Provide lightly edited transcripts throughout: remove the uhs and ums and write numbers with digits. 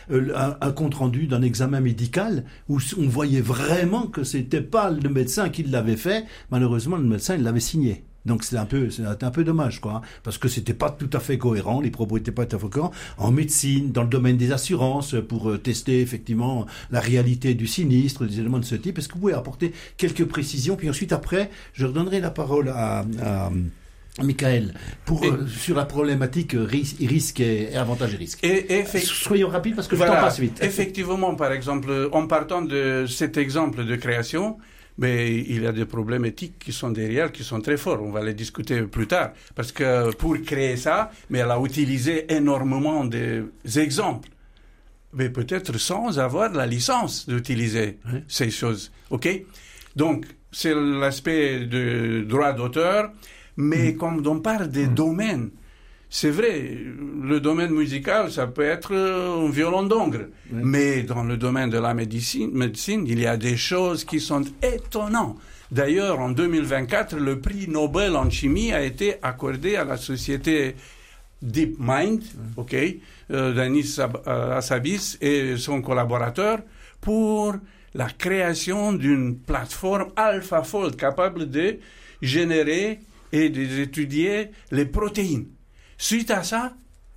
un compte-rendu d'un examen médical où on voyait vraiment que c'était pas le médecin qui l'avait fait. Malheureusement, le médecin, il l'avait signé. Donc c'est un peu dommage, quoi, hein, parce que c'était pas tout à fait cohérent, les propos étaient pas tout à fait cohérents. En médecine, dans le domaine des assurances, pour tester effectivement la réalité du sinistre, des éléments de ce type. Est-ce que vous pouvez apporter quelques précisions? Puis ensuite, après, je redonnerai la parole à Michael, sur la problématique risque et avantages et risques. Soyons rapides parce que le temps passe vite. Effectivement, par exemple, en partant de cet exemple de création, mais il y a des problèmes éthiques qui sont derrière, qui sont très forts. On va les discuter plus tard. Parce que pour créer ça, mais elle a utilisé énormément d'exemples. Mais peut-être sans avoir la licence d'utiliser ces choses. OK? Donc, c'est l'aspect de droit d'auteur. Mais comme on parle des domaines, c'est vrai, le domaine musical, ça peut être un violon d'ongre. Oui. Mais dans le domaine de la médecine, il y a des choses qui sont étonnantes. D'ailleurs, en 2024, le prix Nobel en chimie a été accordé à la société DeepMind, d'Anis Hassabis et son collaborateur, pour la création d'une plateforme AlphaFold capable de générer et d'étudier les protéines. Suite à ça,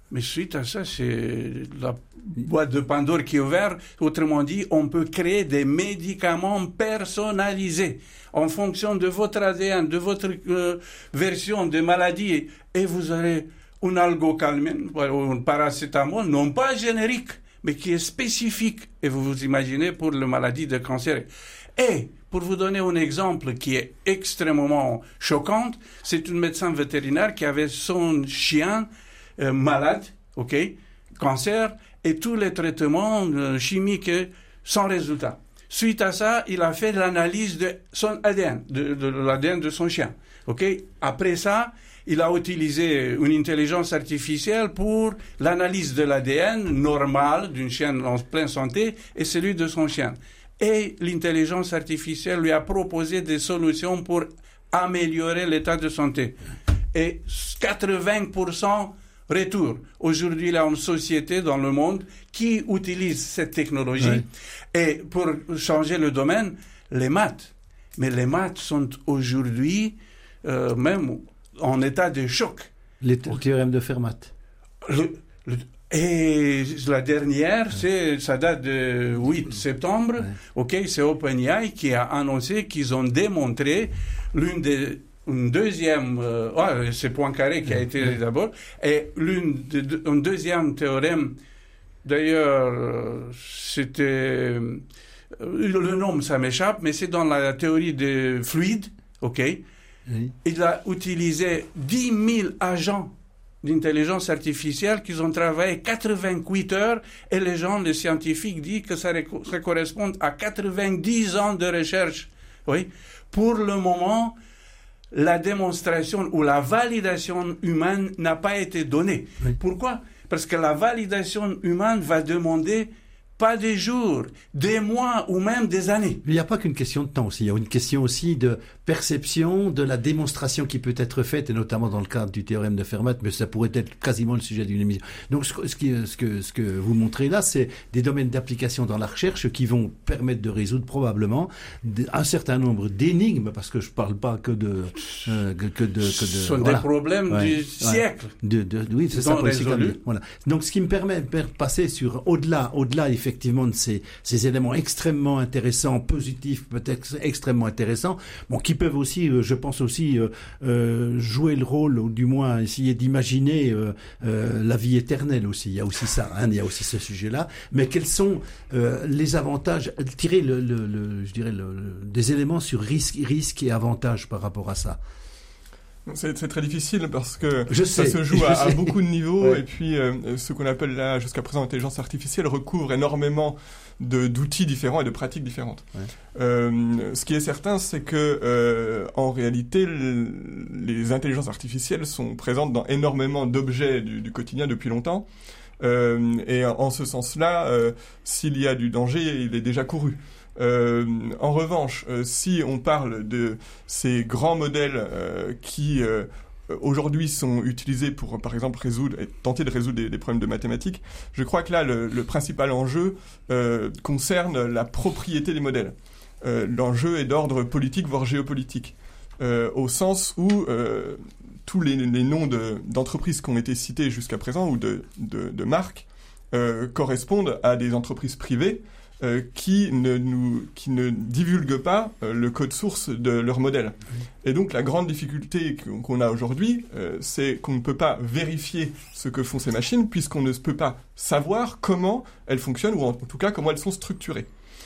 c'est la boîte de Pandore qui est ouverte. Autrement dit, on peut créer des médicaments personnalisés en fonction de votre ADN, de votre version de maladie. Et vous aurez un algocalmine, un paracétamol, non pas générique, mais qui est spécifique. Et vous vous imaginez pour la maladie de cancer. Et pour vous donner un exemple qui est extrêmement choquant, c'est une médecin vétérinaire qui avait son chien malade, cancer, et tous les traitements chimiques sans résultat. Suite à ça, il a fait l'analyse de son ADN, de l'ADN de son chien. Après ça, il a utilisé une intelligence artificielle pour l'analyse de l'ADN normal d'une chienne en pleine santé et celui de son chien. Et l'intelligence artificielle lui a proposé des solutions pour améliorer l'état de santé. Et 80% retour. Aujourd'hui, il y a une société dans le monde qui utilise cette technologie. Oui. Et pour changer le domaine, les maths. Mais les maths sont aujourd'hui même en état de choc. Le théorème de Fermat. Et la dernière, ça date de 8 septembre. C'est OpenAI qui a annoncé qu'ils ont démontré une deuxième, c'est Poincaré qui a été d'abord, et un deuxième théorème. D'ailleurs, c'était le nom, ça m'échappe, mais c'est dans la théorie des fluides. Il a utilisé 10 000 agents d'intelligence artificielle qui ont travaillé 88 heures et les scientifiques disent que ça correspond à 90 ans de recherche. Pour le moment, la démonstration ou la validation humaine n'a pas été donnée. Pourquoi? Parce que la validation humaine va demander pas des jours, des mois ou même des années. Il n'y a pas qu'une question de temps aussi, il y a une question aussi de perception de la démonstration qui peut être faite, et notamment dans le cadre du théorème de Fermat, mais ça pourrait être quasiment le sujet d'une émission. Donc ce que vous montrez là, c'est des domaines d'application dans la recherche qui vont permettre de résoudre probablement un certain nombre d'énigmes, parce que je ne parle pas que de... Ce sont des problèmes du siècle. Oui, c'est ça. Voilà. Donc ce qui me permet de passer sur au-delà effectivement de ces éléments extrêmement intéressants, positifs, peut-être extrêmement intéressants, qui peuvent aussi, je pense aussi, jouer le rôle, ou du moins essayer d'imaginer la vie éternelle aussi. Il y a aussi ça, il y a aussi ce sujet-là. Mais quels sont les avantages, tirer des éléments sur risque et avantages par rapport à ça? C'est très difficile parce que ça se joue à beaucoup de niveaux et puis ce qu'on appelle là jusqu'à présent l'intelligence artificielle recouvre énormément d'outils différents et de pratiques différentes. Ce qui est certain, c'est que en réalité, les intelligences artificielles sont présentes dans énormément d'objets du quotidien depuis longtemps. Et en ce sens-là, s'il y a du danger, il est déjà couru. En revanche, si on parle de ces grands modèles qui aujourd'hui sont utilisés pour, par exemple, tenter de résoudre des problèmes de mathématiques. Je crois que là, le principal enjeu concerne la propriété des modèles. L'enjeu est d'ordre politique, voire géopolitique, au sens où tous les noms d'entreprises qui ont été cités jusqu'à présent, ou de marques, correspondent à des entreprises privées qui ne divulguent pas le code source de leur modèle. Et donc la grande difficulté qu'on a aujourd'hui, c'est qu'on ne peut pas vérifier ce que font ces machines, puisqu'on ne peut pas savoir comment elles fonctionnent, ou en tout cas comment elles sont structurées.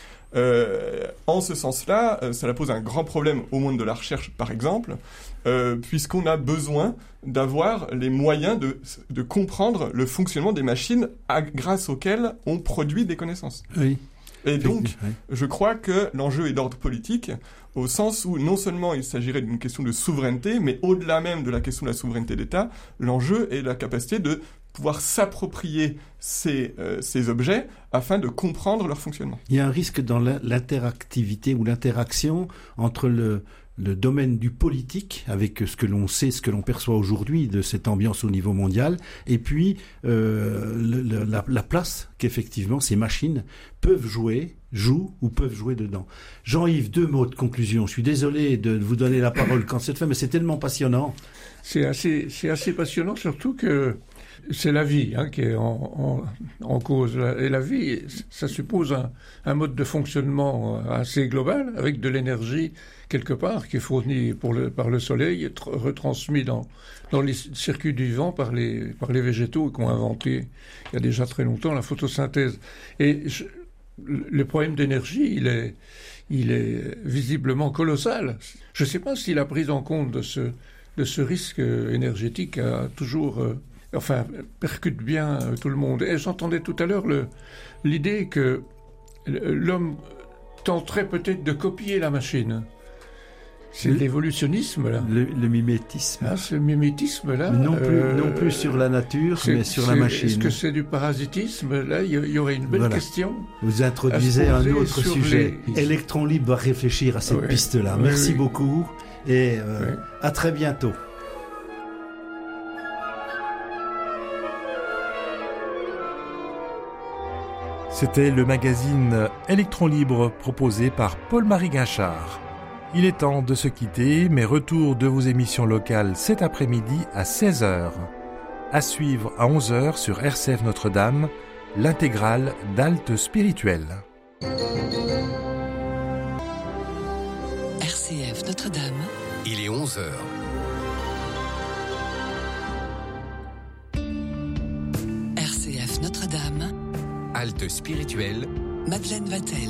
En ce sens-là, ça pose un grand problème au monde de la recherche, par exemple, puisqu'on a besoin d'avoir les moyens de comprendre le fonctionnement des machines grâce auxquelles on produit des connaissances. Oui. Et donc, je crois que l'enjeu est d'ordre politique, au sens où non seulement il s'agirait d'une question de souveraineté, mais au-delà même de la question de la souveraineté d'État, l'enjeu est la capacité de pouvoir s'approprier ces objets afin de comprendre leur fonctionnement. Il y a un risque dans l'interactivité ou l'interaction entre le domaine du politique, avec ce que l'on sait, ce que l'on perçoit aujourd'hui de cette ambiance au niveau mondial, et puis la place qu'effectivement ces machines jouent ou peuvent jouer dedans. Jean-Yves, 2 mots de conclusion. Je suis désolé de vous donner la parole quand c'est fait, mais c'est tellement passionnant. C'est assez passionnant, surtout que c'est la vie qui est en cause. Et la vie, ça suppose un mode de fonctionnement assez global, avec de l'énergie quelque part qui est fournie par le soleil, retransmis dans les circuits du vent par les végétaux qui ont inventé il y a déjà très longtemps la photosynthèse. Et le problème d'énergie, il est visiblement colossal. Je ne sais pas si la prise en compte de ce risque énergétique a toujours... percute bien tout le monde. Et j'entendais tout à l'heure l'idée que l'homme tenterait peut-être de copier la machine. C'est l'évolutionnisme, là. Le mimétisme. Ce mimétisme-là. Non plus sur la nature, mais sur la machine. Est-ce que c'est du parasitisme? Là, il y aurait une belle question. Vous introduisez un autre sujet. Électron Libre va réfléchir à cette piste-là. Merci beaucoup et à très bientôt. C'était le magazine Électron Libre proposé par Paul-Marie Guinchard. Il est temps de se quitter, mais retour de vos émissions locales cet après-midi à 16h. À suivre à 11h sur RCF Notre-Dame, l'intégrale d'Halte Spirituelle. RCF Notre-Dame. Il est 11h. RCF Notre-Dame. Halte Spirituelle. Madeleine Vatel.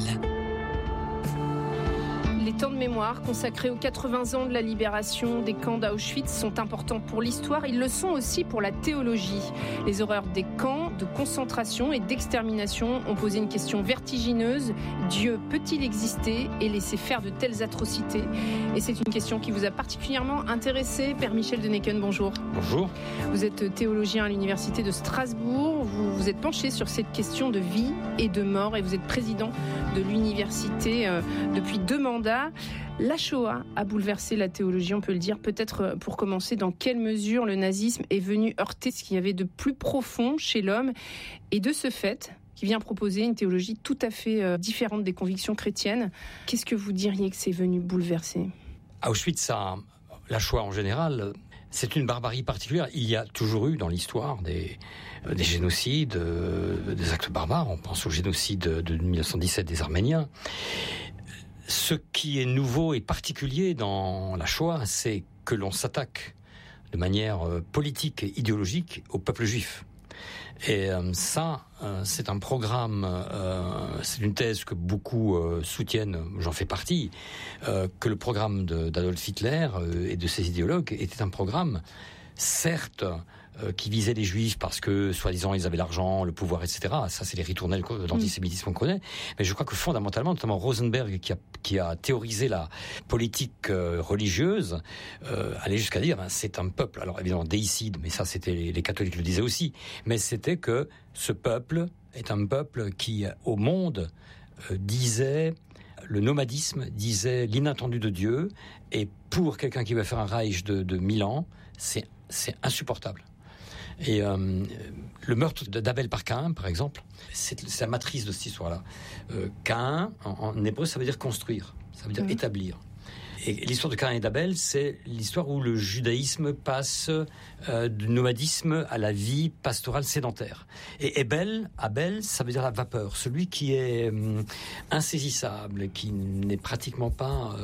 Les temps de mémoire consacrés aux 80 ans de la libération des camps d'Auschwitz sont importants pour l'histoire. Ils le sont aussi pour la théologie. Les horreurs des camps de concentration et d'extermination ont posé une question vertigineuse. Dieu peut-il exister et laisser faire de telles atrocités? Et c'est une question qui vous a particulièrement intéressé. Père Michel de Necken, bonjour. Bonjour. Vous êtes théologien à l'université de Strasbourg. Vous vous êtes penché sur cette question de vie et de mort et vous êtes président de l'université depuis 2 mandats. La Shoah a bouleversé la théologie, on peut le dire. Peut-être pour commencer, dans quelle mesure le nazisme est venu heurter ce qu'il y avait de plus profond chez l'homme et de ce fait, qui vient proposer une théologie tout à fait différente des convictions chrétiennes. Qu'est-ce que vous diriez que c'est venu bouleverser? Auschwitz, la Shoah en général, c'est une barbarie particulière. Il y a toujours eu dans l'histoire des génocides, des actes barbares. On pense au génocide de 1917 des Arméniens. Ce qui est nouveau et particulier dans la Shoah, c'est que l'on s'attaque de manière politique et idéologique au peuple juif. Et c'est un programme, c'est une thèse que beaucoup soutiennent, j'en fais partie, que le programme d'Adolf Hitler et de ses idéologues était un programme, certes, qui visait les juifs parce que, soi-disant, ils avaient l'argent, le pouvoir, etc. Ça, c'est les ritournelles d'antisémitisme qu'on connaît. Mais je crois que fondamentalement, notamment Rosenberg, qui a théorisé la politique religieuse, allait jusqu'à dire, c'est un peuple. Alors évidemment, déicide, mais ça, c'était les catholiques le disaient aussi. Mais c'était que ce peuple est un peuple qui, au monde, disait le nomadisme disait l'inattendu de Dieu, et pour quelqu'un qui veut faire un Reich de 1000 ans, c'est insupportable. Et le meurtre d'Abel par Caïn, par exemple, c'est la matrice de cette histoire-là. Caïn, en hébreu, ça veut dire construire, ça veut dire établir. Et l'histoire de Caïn et d'Abel, c'est l'histoire où le judaïsme passe du nomadisme à la vie pastorale sédentaire. Et Abel, ça veut dire la vapeur, celui qui est insaisissable, qui n'est pratiquement pas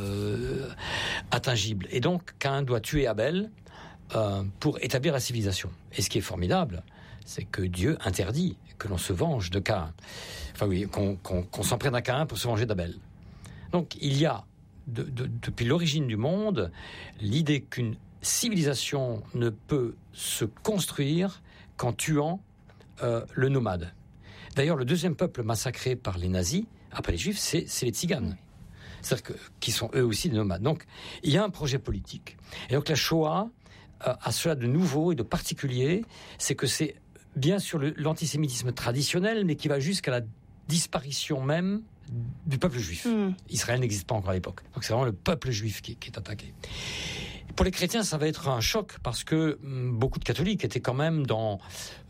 atteint. Et donc, Caïn doit tuer Abel pour établir la civilisation. Et ce qui est formidable, c'est que Dieu interdit que l'on se venge de Caïn. Enfin oui, qu'on s'en prenne à Caïn pour se venger d'Abel. Donc il y a, depuis l'origine du monde, l'idée qu'une civilisation ne peut se construire qu'en tuant le nomade. D'ailleurs, le deuxième peuple massacré par les nazis, après les juifs, c'est les tziganes. C'est-à-dire qui sont eux aussi des nomades. Donc il y a un projet politique. Et donc la Shoah à cela de nouveau et de particulier, c'est que c'est bien sûr l'antisémitisme traditionnel, mais qui va jusqu'à la disparition même du peuple juif. Israël n'existe pas encore à l'époque. Donc c'est vraiment le peuple juif qui est attaqué. Pour les chrétiens, ça va être un choc, parce que beaucoup de catholiques étaient quand même dans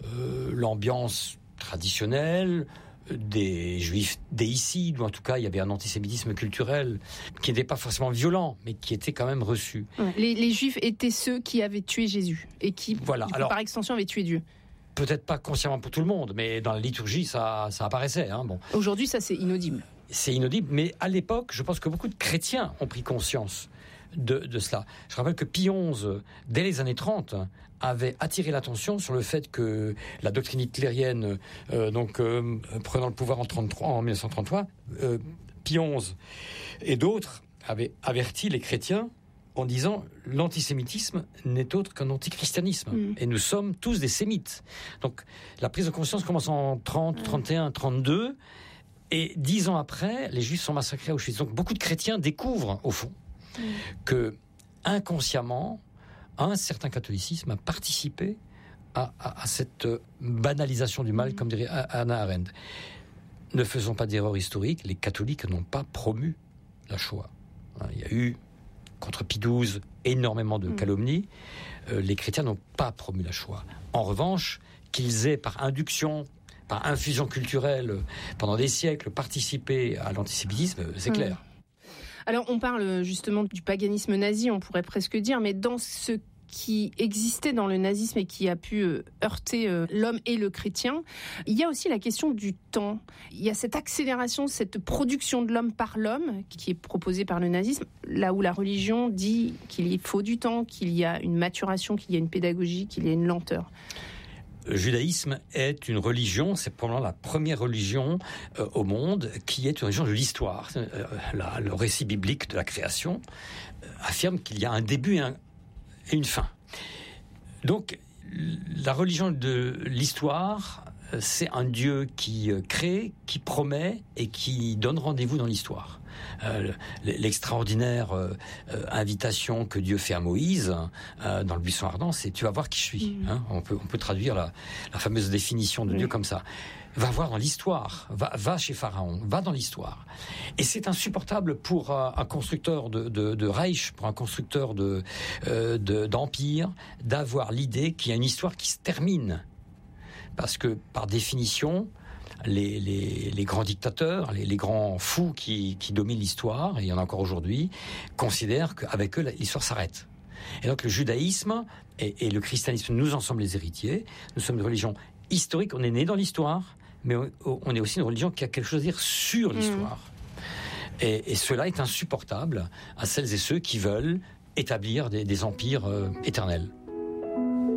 l'ambiance traditionnelle, des juifs déicides, ou en tout cas il y avait un antisémitisme culturel qui n'était pas forcément violent, mais qui était quand même reçu. Les juifs étaient ceux qui avaient tué Jésus, et qui, par extension, avaient tué Dieu. Peut-être pas consciemment pour tout le monde, mais dans la liturgie, ça apparaissait. Bon. Aujourd'hui, ça, c'est inaudible. C'est inaudible, mais à l'époque, je pense que beaucoup de chrétiens ont pris conscience de cela. Je rappelle que Pie XI, dès les années 30, avait attiré l'attention sur le fait que la doctrine hitlérienne, prenant le pouvoir en 1933, Pie XI et d'autres avaient averti les chrétiens en disant l'antisémitisme n'est autre qu'un antichristianisme. Et nous sommes tous des sémites. Donc la prise de conscience commence en 30, 31, 32, et 10 ans après, les juifs sont massacrés à Auschwitz. Donc beaucoup de chrétiens découvrent, au fond, que inconsciemment, un certain catholicisme a participé à cette banalisation du mal, comme dirait Hannah Arendt. Ne faisons pas d'erreur historique, les catholiques n'ont pas promu la Shoah. Il y a eu, contre Pie XII, énormément de calomnies. Les chrétiens n'ont pas promu la Shoah. En revanche, qu'ils aient par induction, par infusion culturelle, pendant des siècles, participé à l'antisémitisme, c'est clair. Alors, on parle justement du paganisme nazi, on pourrait presque dire, mais dans ce qui existait dans le nazisme et qui a pu heurter l'homme et le chrétien, il y a aussi la question du temps. Il y a cette accélération, cette production de l'homme par l'homme qui est proposée par le nazisme, là où la religion dit qu'il faut du temps, qu'il y a une maturation, qu'il y a une pédagogie, qu'il y a une lenteur. Le judaïsme est une religion, c'est probablement la première religion au monde qui est une religion de l'histoire. Le récit biblique de la création affirme qu'il y a un début et une fin. Donc, la religion de l'histoire, c'est un Dieu qui crée, qui promet et qui donne rendez-vous dans l'histoire. L'extraordinaire invitation que Dieu fait à Moïse dans le buisson ardent, c'est « tu vas voir qui je suis ». On peut traduire la fameuse définition de Dieu comme ça. Va voir dans l'histoire, va chez Pharaon, va dans l'histoire. Et c'est insupportable pour un constructeur de Reich, pour un constructeur d'empire, d'avoir l'idée qu'il y a une histoire qui se termine. Parce que, par définition, les grands dictateurs, les grands fous qui dominent l'histoire, et il y en a encore aujourd'hui, considèrent qu'avec eux, l'histoire s'arrête. Et donc le judaïsme et le christianisme, nous en sommes les héritiers. Nous sommes une religion historique, on est né dans l'histoire, mais on est aussi une religion qui a quelque chose à dire sur l'histoire. Et cela est insupportable à celles et ceux qui veulent établir des empires éternels.